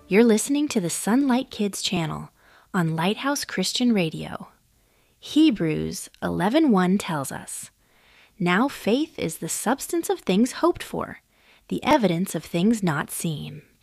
You're listening to the Sunlight Kids channel on Lighthouse Christian Radio. Hebrews 11:1 tells us, "Now faith is the substance of things hoped for, the evidence of things not seen."